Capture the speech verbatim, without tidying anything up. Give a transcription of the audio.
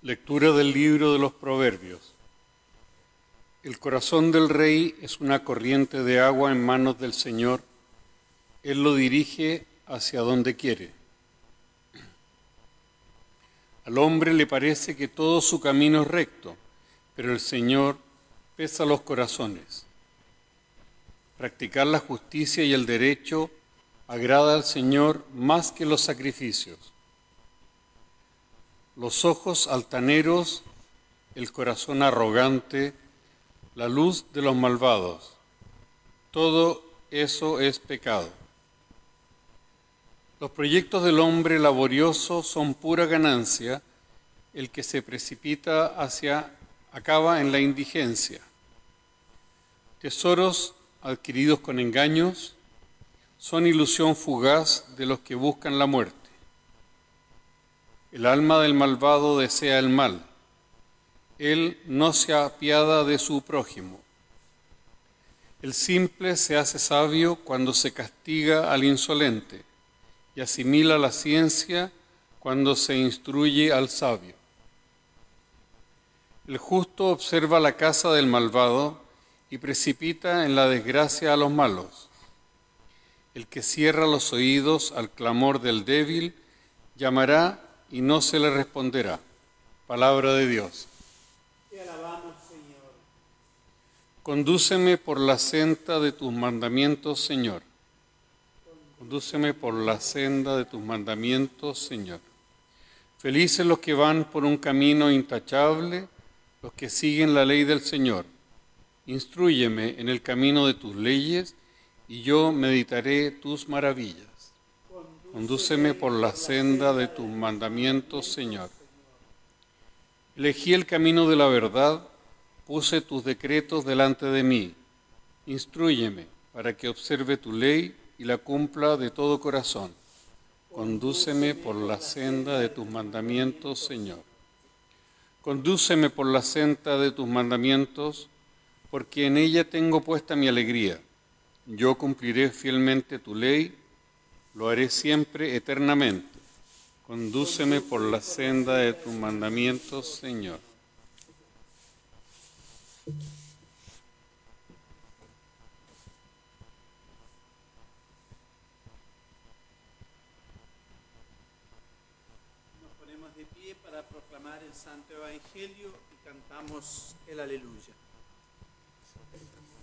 Lectura del libro de los Proverbios. El corazón del rey es una corriente de agua en manos del Señor. Él lo dirige hacia donde quiere. Al hombre le parece que todo su camino es recto, pero el Señor pesa los corazones. Practicar la justicia y el derecho agrada al Señor más que los sacrificios. Los ojos altaneros, el corazón arrogante, la luz de los malvados, todo eso es pecado. Los proyectos del hombre laborioso son pura ganancia, el que se precipita hacia acaba en la indigencia. Tesoros adquiridos con engaños son ilusión fugaz de los que buscan la muerte. El alma del malvado desea el mal. Él no se apiada de su prójimo. El simple se hace sabio cuando se castiga al insolente y asimila la ciencia cuando se instruye al sabio. El justo observa la casa del malvado y precipita en la desgracia a los malos. El que cierra los oídos al clamor del débil llamará y no se le responderá. Palabra de Dios. Te alabamos, Señor. Condúceme por la senda de tus mandamientos, Señor. Condúceme por la senda de tus mandamientos, Señor. Felices los que van por un camino intachable, los que siguen la ley del Señor. Instrúyeme en el camino de tus leyes, y yo meditaré tus maravillas. Condúceme por la senda de tus mandamientos, Señor. Elegí el camino de la verdad, puse tus decretos delante de mí. Instrúyeme para que observe tu ley y la cumpla de todo corazón. Condúceme por la senda de tus mandamientos, Señor. Condúceme por la senda de tus mandamientos, porque en ella tengo puesta mi alegría. Yo cumpliré fielmente tu ley, lo haré siempre eternamente. Condúceme por la senda de tus mandamientos, Señor. Nos ponemos de pie para proclamar el Santo Evangelio y cantamos el Aleluya.